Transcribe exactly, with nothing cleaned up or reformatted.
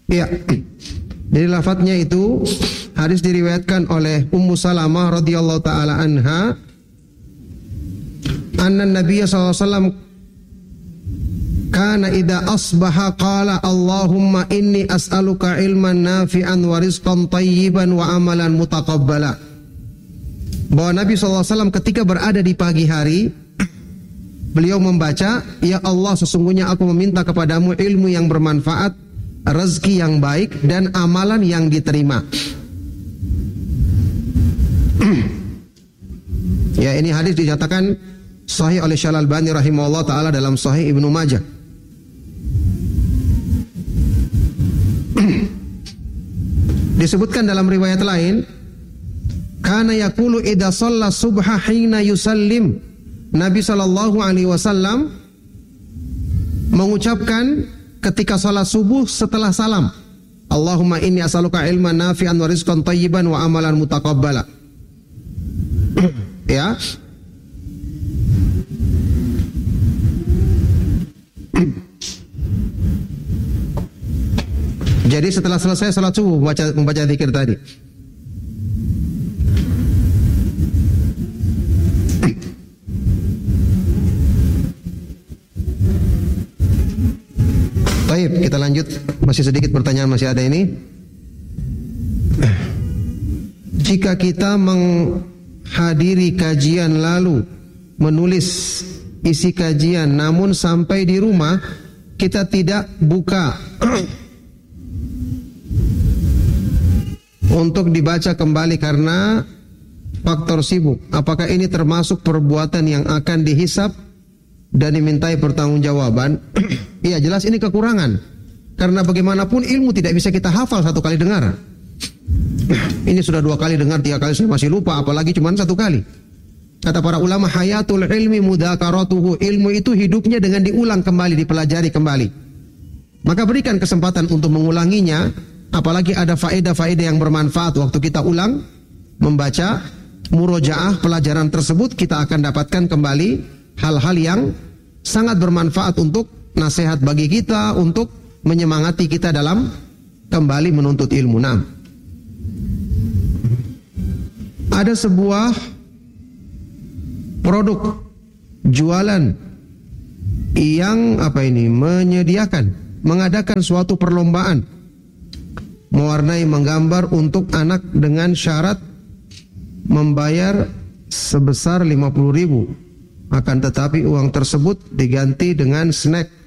Ya. Jadi lafadznya itu hadis diriwayatkan oleh Ummu Salamah radhiyallahu taala anha, anna Nabiy sallallahu alaihi wasallam kana idza asbaha qala Allahumma inni as'aluka ilman nafi'an wa rizqan thayyiban wa amalan mutaqabbala. Bahwa Nabi sallallahu alaihi wasallam ketika berada di pagi hari, beliau membaca, ya Allah, sesungguhnya aku meminta kepadamu ilmu yang bermanfaat, rezeki yang baik, dan amalan yang diterima. Ya, ini hadis dinyatakan sahih oleh Syekh Al-Albani rahimahullah ta'ala dalam Sahih Ibnu Majah. Disebutkan dalam riwayat lain, kana yaqulu idza shalla subha hina yusallim. Nabi sallallahu alaihi wasallam mengucapkan ketika salat subuh setelah salam, Allahumma inni as'aluka ilman nafi'an wa rizqan thayyiban wa amalan mutaqabbala. Ya. Jadi setelah selesai salat subuh membaca membaca zikir tadi. Baik, kita lanjut. Masih sedikit pertanyaan, masih ada ini. Jika kita menghadiri kajian lalu menulis isi kajian, namun sampai di rumah kita tidak buka untuk dibaca kembali karena faktor sibuk, apakah ini termasuk perbuatan yang akan dihisab dan dimintai pertanggungjawaban? Iya, jelas ini kekurangan. Karena bagaimanapun ilmu tidak bisa kita hafal satu kali dengar. Ini sudah dua kali dengar, tiga kali saya masih lupa, apalagi cuma satu kali. Kata para ulama, hayatul ilmi mudzakaratuhu. Ilmu itu hidupnya dengan diulang kembali, dipelajari kembali. Maka berikan kesempatan untuk mengulanginya, apalagi ada faedah-faedah yang bermanfaat waktu kita ulang membaca murojaah pelajaran tersebut, kita akan dapatkan kembali hal-hal yang sangat bermanfaat untuk nasihat bagi kita, untuk menyemangati kita dalam kembali menuntut ilmu. Nah, ada sebuah produk jualan yang apa ini menyediakan, mengadakan suatu perlombaan mewarnai menggambar untuk anak dengan syarat membayar sebesar lima puluh ribu. Akan tetapi uang tersebut diganti dengan snack